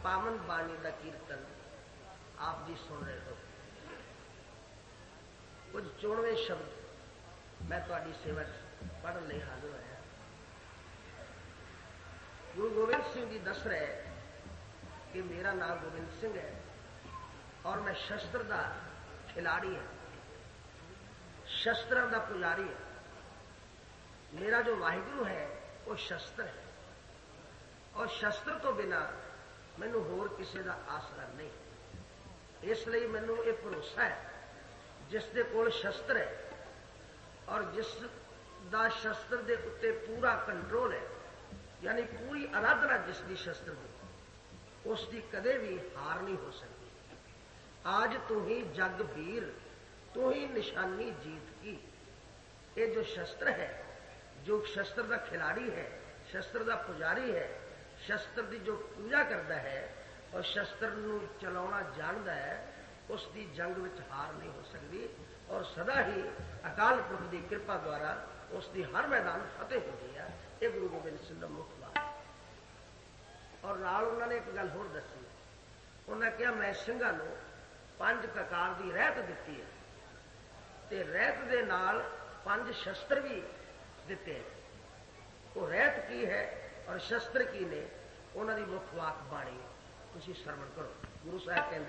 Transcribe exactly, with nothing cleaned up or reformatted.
पावन बाणी का कीर्तन आप जी सुन रहे हो। कुछ चुनवे शब्द मैं तुहाडी सेवा पढ़न लई हाजिर होया। गुरु गोबिंद सिंह जी दस रहे कि मेरा नाम गोबिंद सिंह है और मैं शस्त्र का खिलाड़ी है, शस्त्रों का पुजारी है। मेरा जो वाहिगुरु है वो शस्त्र है और शस्त्र तो बिना मैनू होर किसी का आसरा नहीं। इसलिए मैनू ये भरोसा है जिस दे कोल शस्त्र है और जिस दा शस्त्र दे उत्ते पूरा कंट्रोल है, यानी पूरी आराधना जिसकी शस्त्र की, उसकी कदे भी हार नहीं हो सकती। आज तू ही जग वीर, तू ही निशानी जीत की। ये जो शस्त्र है, जो शस्त्र का खिलाड़ी है, शस्त्र का पुजारी है, शस्त्र की जो पूजा करता है और शस्त्र नूं चलाउणा जानता है, उसकी जंग में हार नहीं हो सकती और सदा ही अकाल पुरख की कृपा द्वारा उसकी हर मैदान फतेह होती है। ये गुरु गोबिंद सिंह का मुख बात। और नाल उन्होंने एक गल होर दसी, उन्होंने कहा मैं ਸਿੰਘਾਂ ਨੂੰ पंज प्रकार की रहत दी है ते रहत दे नाल पंज शस्त्र भी दिते हैं। वो रहत की है और शस्त्र की ने, उन्होंने मुख वाक बाणी तुसीं श्रवण करो। गुरु साहब कहते